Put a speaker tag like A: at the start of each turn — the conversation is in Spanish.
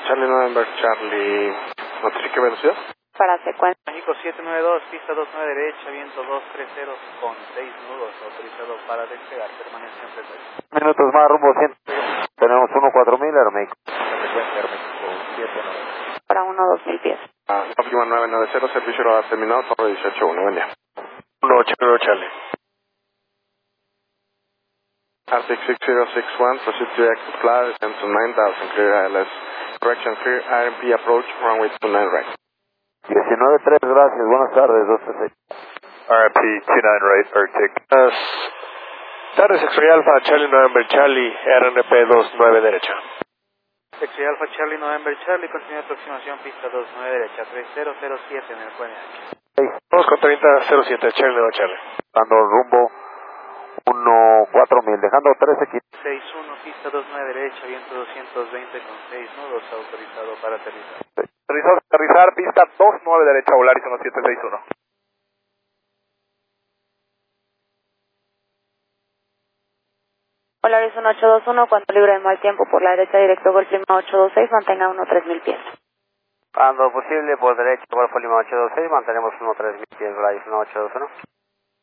A: Charlie November Charlie, notifique velocidad.
B: Para secuencia.
C: México 792, pista 29 derecha, viento 230 con 6 nudos, autorizado para despegar, permanece en frecuencia.
D: Minutos más, rumbo 100. Tenemos 14000, Aeroméxico.
C: Frecuencia Aeroméxico 792.
B: Para 1-2000 pies.
A: Optima 990, servicio radar terminado, sobre 18-1, buen día.
E: 189 Charlie.
A: Arctic 6061, proceed to exit flight, descend to 9000, clear ILS. Correction, clear IRP approach, runway 29 right.
D: 19-3, gracias, buenas tardes, 236.
E: RP 29 right, Arctic. Tardes, X-Ray Alpha, Charlie November Charlie, RNP 29 derecha.
C: X-Ray Alpha Charlie November Charlie, continúa aproximación, pista 29 derecha, 3007 en el QNH.
E: 2 con 3007, Charlie November Charlie.
D: Dando rumbo 14000, dejando 13 km.
C: 61, pista 29 derecha, viento 220 con 6 nudos, autorizado para aterrizar.
E: Aterrizar, pista 29 derecha, Volaris 1761.
B: Polaris 1821, cuando libre de mal tiempo por la derecha, directo Golf Lima 826, mantenga 1-3000 pies.
D: Cuando posible, por derecha, Golfo Lima 826, mantenemos 13000 pies, Volaris 1821.